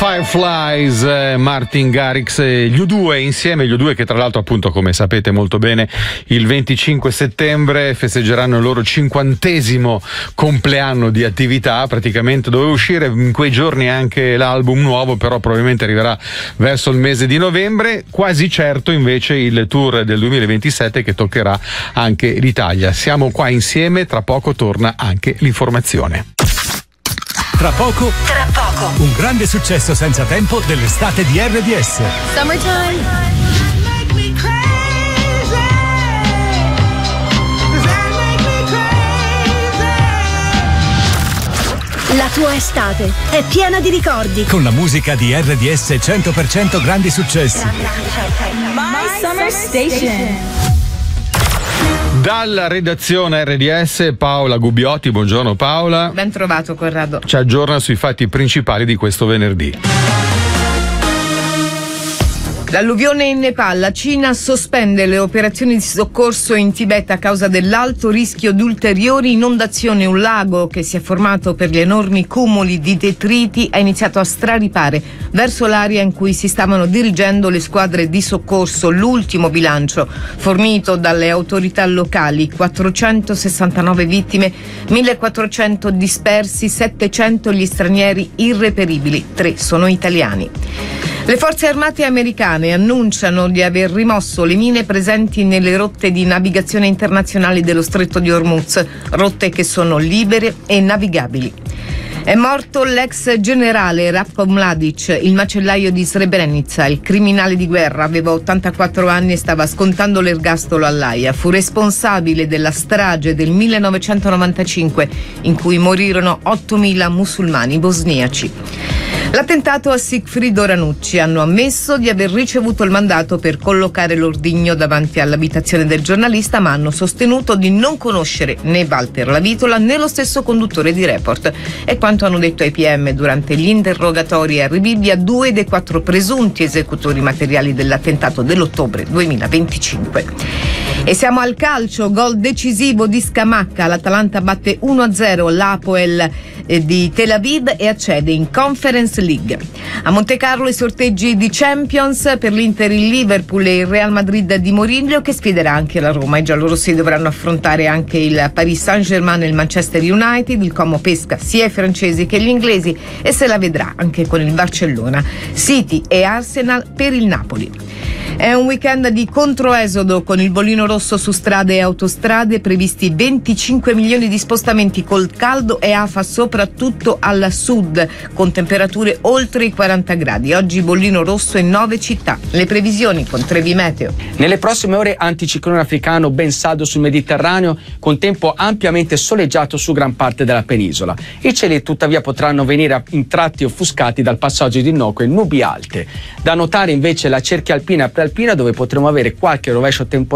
Fireflies, Martin Garrix e gli U2 insieme, gli U2 che tra l'altro appunto, come sapete molto bene, il 25 settembre festeggeranno il loro 50° compleanno di attività. Praticamente doveva uscire in quei giorni anche l'album nuovo, però probabilmente arriverà verso il mese di novembre. Quasi certo invece il tour del 2027 che toccherà anche l'Italia. Siamo qua insieme, tra poco torna anche l'informazione. Tra poco, un grande successo senza tempo dell'estate di RDS. Summertime. La tua estate è piena di ricordi. Con la musica di RDS 100% grandi successi. My Summer Station. Dalla redazione RDS Paola Gubbiotti, buongiorno Paola. Ben trovato Corrado. Ci aggiorna sui fatti principali di questo venerdì. L'alluvione in Nepal. La Cina sospende le operazioni di soccorso in Tibet a causa dell'alto rischio di ulteriori inondazioni. Un lago che si è formato per gli enormi cumuli di detriti ha iniziato a straripare verso l'area in cui si stavano dirigendo le squadre di soccorso. L'ultimo bilancio fornito dalle autorità locali: 469 vittime, 1400 dispersi, 700 gli stranieri irreperibili, 3 sono italiani. Le forze armate americane annunciano di aver rimosso le mine presenti nelle rotte di navigazione internazionali dello Stretto di Hormuz, rotte che sono libere e navigabili. È morto l'ex generale Ratko Mladic, il macellaio di Srebrenica, il criminale di guerra. Aveva 84 anni e stava scontando l'ergastolo all'Aia. Fu responsabile della strage del 1995 in cui morirono 8.000 musulmani bosniaci. L'attentato a Sigfrido Ranucci. Hanno ammesso di aver ricevuto il mandato per collocare l'ordigno davanti all'abitazione del giornalista, ma hanno sostenuto di non conoscere né Walter Lavitola né lo stesso conduttore di Report. È quanto hanno detto ai PM durante gli interrogatori a Rebibbia 2 dei 4 presunti esecutori materiali dell'attentato dell'ottobre 2025. E siamo al calcio, gol decisivo di Scamacca. L'Atalanta batte 1-0 l'Apoel di Tel Aviv e accede in Conference League. A Monte Carlo i sorteggi di Champions, per l'Inter il Liverpool e il Real Madrid di Mourinho, che sfiderà anche la Roma. I giallorossi dovranno affrontare anche il Paris Saint-Germain e il Manchester United. Il Como pesca sia i francesi che gli inglesi e se la vedrà anche con il Barcellona. City e Arsenal per il Napoli. È un weekend di controesodo con il bollino rosso su strade e autostrade, previsti 25 milioni di spostamenti col caldo e afa soprattutto al sud, con temperature oltre i 40 gradi. Oggi bollino rosso in 9 città. Le previsioni con Trevi Meteo. Nelle prossime ore anticiclone africano ben saldo sul Mediterraneo, con tempo ampiamente soleggiato su gran parte della penisola. I cieli tuttavia potranno venire in tratti offuscati dal passaggio di innocue nubi alte. Da notare invece la cerchia alpina e prealpina, dove potremo avere qualche rovescio temporale